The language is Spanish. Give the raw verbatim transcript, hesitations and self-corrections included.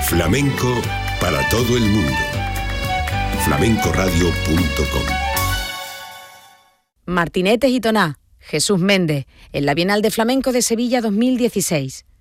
Flamenco para todo el mundo. flamenco radio punto com. Martinetes y Toná, Jesús Méndez, en la Bienal de Flamenco de Sevilla dos mil dieciséis.